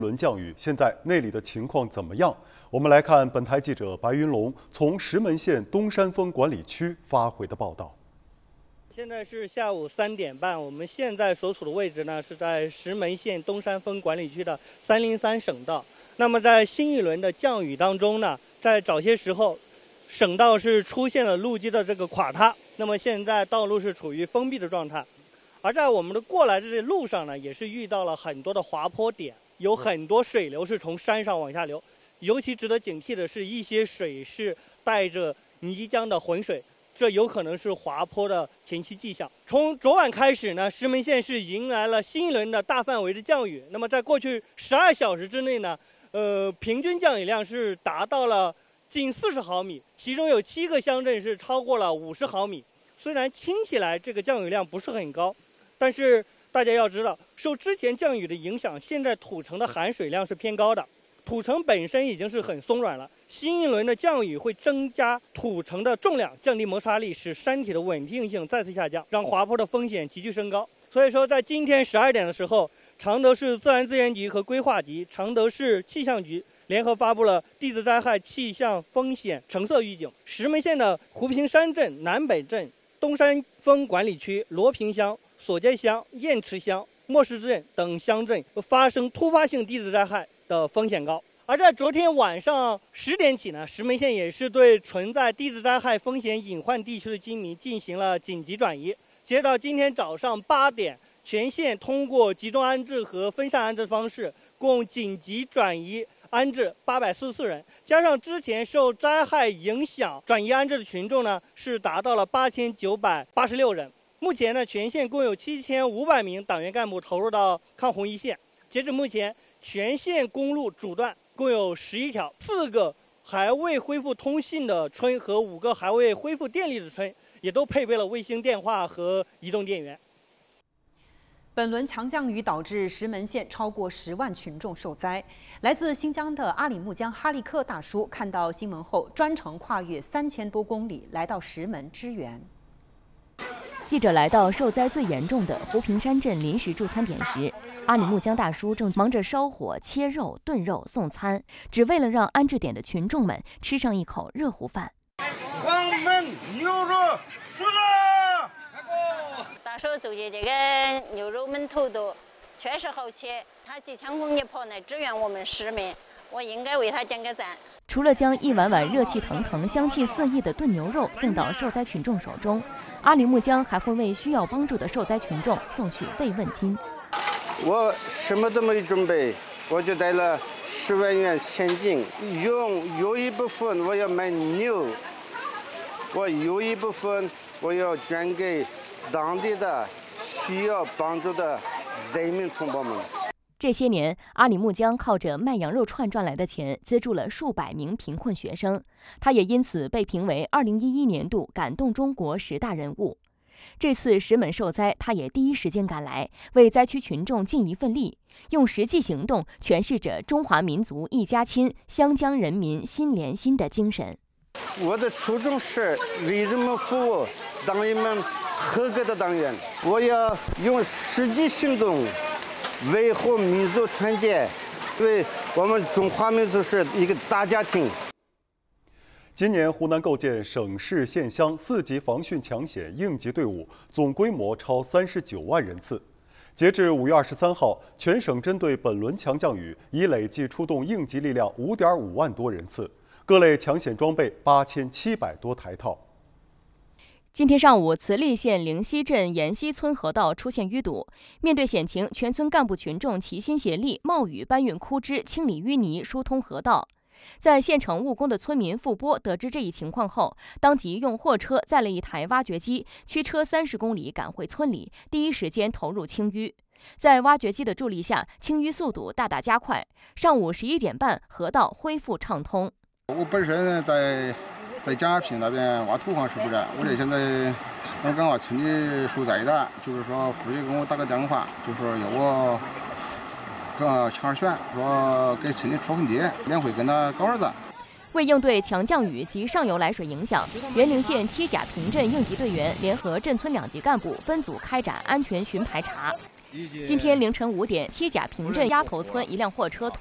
轮降雨，现在那里的情况怎么样？我们来看本台记者白云龙从石门县东山峰管理区发回的报道。 现在是下午3点半，我们现在所处的位置呢是在石门县东山峰管理区的303省道。那么在新一轮的降雨当中呢，在早些时候，省道是出现了路基的这个垮塌，那么现在道路是处于封闭的状态。而在我们的过来的这路上呢，也是遇到了很多的滑坡点，有很多水流是从山上往下流。尤其值得警惕的是，一些水是带着泥浆的浑水，这有可能是滑坡的前期迹象。从昨晚开始呢，石门县是迎来了新一轮的大范围的降雨。那么在过去12小时之内呢，平均降雨量是达到了近40毫米，其中有7个乡镇是超过了50毫米。虽然听起来这个降雨量不是很高，但是大家要知道，受之前降雨的影响，现在土层的含水量是偏高的，土层本身已经是很松软了。新一轮的降雨会增加土层的重量，降低摩擦力，使山体的稳定性再次下降，让滑坡的风险急剧升高。所以说，在今天12点的时候，常德市自然资源局和规划局、常德市气象局联合发布了地质灾害气象风险橙色预警。石门县的湖平山镇、南北镇、东山峰管理区、罗平乡、索街乡、堰池乡、莫市镇等乡镇发生突发性地质灾害的风险高。而在昨天晚上10点起呢，石门县也是对存在地质灾害风险隐患地区的居民进行了紧急转移。截止到今天早上8点，全县通过集中安置和分散安置方式，共紧急转移安置844人，加上之前受灾害影响转移安置的群众呢，是达到了8986人。目前呢，全县共有7500名党员干部投入到抗洪一线。截至目前，全县公路主段共有11条，4个还未恢复通信的村和5个还未恢复电力的村，也都配备了卫星电话和移动电源。 本轮强降雨导致石门县超过10万群众受灾。来自新疆的阿里木江哈利克大叔看到新闻后，专程跨越3000多公里来到石门支援。 记者来到受灾最严重的湖平山镇临时助餐点时，阿里木江大叔正忙着烧火、切肉、炖肉、送餐，只为了让安置点的群众们吃上一口热乎饭。 黄焖牛肉死了！ 大叔做的这个牛肉焖头肚确实好吃，他既抢攻也跑来支援我们石门，我应该为他点个赞。 除了将一碗碗热气腾腾、香气四溢的炖牛肉送到受灾群众手中，阿里木江还会为需要帮助的受灾群众送去慰问金。 我什么都没准备，我就带了10万元现金，有一部分我要买牛，我有一部分我要捐给当地的需要帮助的人民同胞们。 这些年，阿里木江靠着卖羊肉串赚来的钱，资助了数百名贫困学生。他也因此被评为2011年度感动中国10大人物。这次石门受灾，他也第一时间赶来，为灾区群众尽一份力，用实际行动诠释着中华民族一家亲、湘江人民心连心的精神。 我的初衷是为人民服务，当一名合格的党员。我要用实际行动维护民族团结，因为我们中华民族是一个大家庭。 今年湖南构建省市县乡4级防汛抢险应急队伍，总规模超39万人次。截至5月23号，全省针对本轮强降雨已累计出动应急力量5.5万多人次，各类抢险装备8700多台套。 今天上午，慈利县灵溪镇沿溪村河道出现淤堵，面对险情，全村干部群众齐心协力，冒雨搬运枯枝，清理淤泥，疏通河道。在县城务工的村民付波得知这一情况后，当即用货车载了一台挖掘机，驱车30公里赶回村里，第一时间投入清淤。在挖掘机的助力下，清淤速度大大加快。上午11点半，河道恢复畅通。 我本身在贾平那边挖土矿是不是？我这现在我跟我村里受灾的，就是说妇女给我打个电话，就说要我抢选，说给村里出份地，免费跟他搞儿子。 为应对强降雨及上游来水影响，元陵县7甲平镇应急队员联合镇村2级干部分组开展安全巡排查。 今天凌晨5点，七甲坪镇鸭头村一辆货车